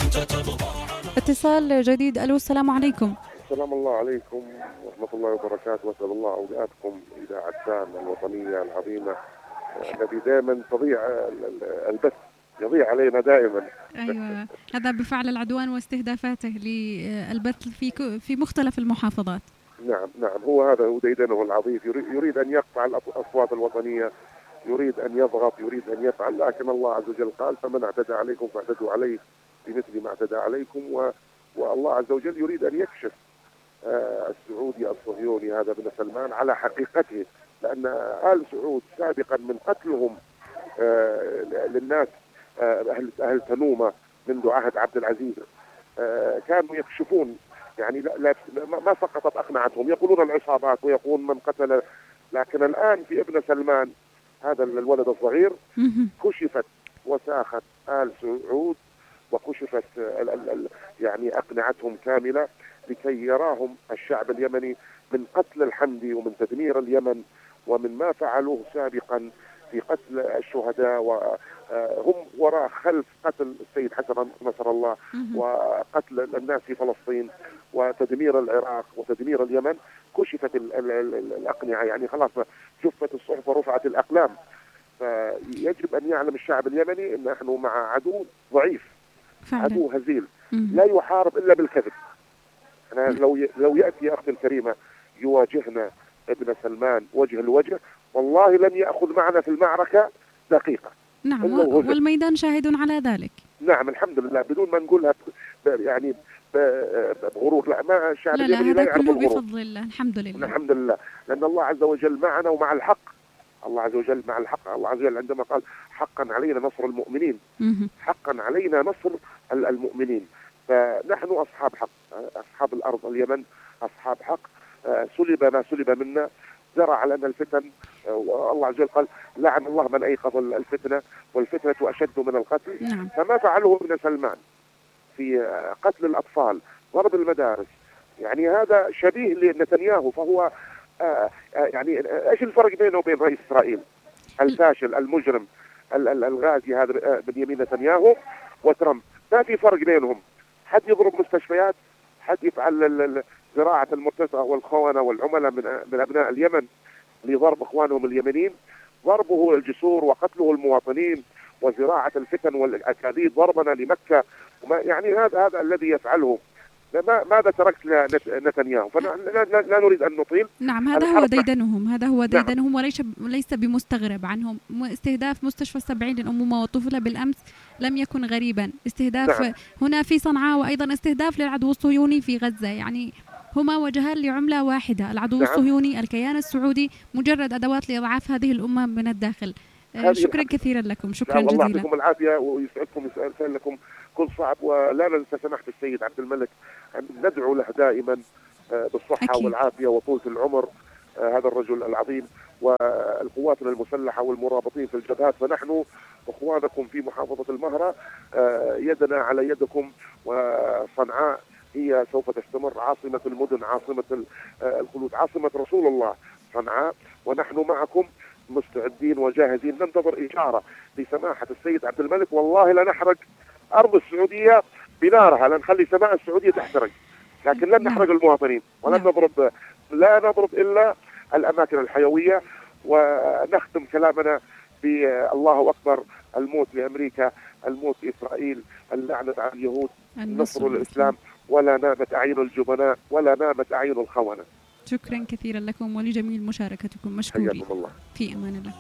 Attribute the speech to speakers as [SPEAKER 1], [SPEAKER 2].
[SPEAKER 1] اتصال جديد. ألو، السلام عليكم.
[SPEAKER 2] السلام الله عليكم ورحمة الله وبركاته، وأسأل الله أوقاتكم إذاعة سام الوطنية العظيمة الذي دائما تضيع البث يضيع علينا دائما.
[SPEAKER 1] أيوة، هذا بفعل العدوان واستهدافاته للبث في مختلف المحافظات.
[SPEAKER 2] نعم هو ديدنه العظيم، يريد أن يقطع الأصوات الوطنية، يريد أن يضغط، يريد أن يفعل، لكن الله عز وجل قال: فمن اعتدى عليكم فاعتدوا عليه بمثل ما اعتدى عليكم. والله عز وجل يريد أن يكشف السعودي الصهيوني هذا بن سلمان على حقيقته، لأن آل سعود سابقا من قتلهم للناس أهل تنومة منذ عهد عبد العزيز كانوا يكشفون، يعني ما سقطت أقنعتهم، يقولون العصابات ويقولون من قتل. لكن الآن في ابن سلمان هذا الولد الصغير كشفت وساخت آل سعود، وكشفت يعني أقنعتهم كاملة لكي يراهم الشعب اليمني من قتل الحمدي ومن تدمير اليمن ومن ما فعلوه سابقا في قتل الشهداء، وهم وراء خلف قتل السيد حسن نصر الله وقتل الناس في فلسطين وتدمير العراق وتدمير اليمن. كشفت الأقنعة، يعني خلاص جفت الصحف ورفعت الأقلام. فيجب أن يعلم الشعب اليمني أن نحن مع عدو ضعيف فعلا. عدو هزيل لا يحارب إلا بالكذب. أنا لو يأتي يا أختي الكريمة يواجهنا ابن سلمان وجه لوجه، والله لن يأخذ معنا في المعركة دقيقة.
[SPEAKER 1] نعم، والميدان شاهد على ذلك.
[SPEAKER 2] نعم الحمد لله، بدون ما نقولها يعني بغرور، لا، ما الشعب اليمني لا يعرف الغرور.
[SPEAKER 1] بفضل الله، الحمد لله.
[SPEAKER 2] الحمد لله، لأن الله عز وجل معنا ومع الحق. الله عز وجل مع الحق. الله عز وجل عندما قال: حقا علينا نصر المؤمنين، حقا علينا نصر المؤمنين. فنحن أصحاب حق، أصحاب الأرض اليمن أصحاب حق. سلب ما سلب منا، زرع لنا الفتن، والله عز وجل قال: لعن الله من أيقظ الفتنة والفتنة أشد من القتل.
[SPEAKER 1] نعم.
[SPEAKER 2] فما فعله ابن سلمان في قتل الأطفال، ضرب المدارس، يعني هذا شبيه لنتنياهو. فهو يعني ايش الفرق بينه وبين رئيس إسرائيل الفاشل المجرم الغازي هذا بنيامين نتنياهو وترامب؟ ما في فرق بينهم. حد يضرب مستشفيات، حد يفعل زراعة المرتزقة والخونة والعملاء من أبناء اليمن لضرب إخوانهم اليمنيين، ضربه الجسور وقتله المواطنين وزراعة الفتن والأكاذيب، ضربنا لمكة. يعني هذا الذي يفعله. ماذا تركت لنتنياهو؟ فلا نريد أن نطيل.
[SPEAKER 1] نعم، هذا هو ديدنهم، نعم. وليس بمستغرب عنهم. استهداف مستشفى 70 للأمومة والطفولة بالأمس لم يكن غريبا. استهداف نعم. هنا في صنعاء، وأيضا استهداف للعدو الصهيوني في غزة. يعني هما وجهان لعملة واحدة. العدو نعم. الصهيوني، الكيان السعودي، مجرد أدوات لإضعاف هذه الأمة من الداخل. شكرا كثيرا لكم، شكرا جزيلا.
[SPEAKER 2] الله يعطيكم العافية ويسعدكم، يسأل لكم كل صعب. ولا ننسى سماحة السيد عبد الملك أن ندعو له دائما بالصحة أكيد. والعافية وطولة العمر، هذا الرجل العظيم، والقواتنا المسلحة والمرابطين في الجبهات. فنحن أخوانكم في محافظة المهرة، يدنا على يدكم، وصنعاء هي سوف تستمر عاصمة المدن، عاصمة الخلود، عاصمة رسول الله صنعاء. ونحن معكم مستعدين وجاهزين، ننتظر إشارة لسماحة السيد عبد الملك. والله لا نحرق أرض السعودية بنارها، لا نخلي سماء السعودية تحترق، لكن لن نحرق المواطنين، ولن لا نضرب إلا الأماكن الحيوية. ونختم كلامنا بالله أكبر: الموت لأمريكا، الموت لإسرائيل، اللعنة على اليهود، نصر الإسلام، ولا نامت أعين الجبناء ولا نامت أعين الخونة.
[SPEAKER 1] شكرا كثيرا لكم ولجميل مشاركتكم، مشكورين.
[SPEAKER 2] حياكم الله.
[SPEAKER 1] في أمان الله.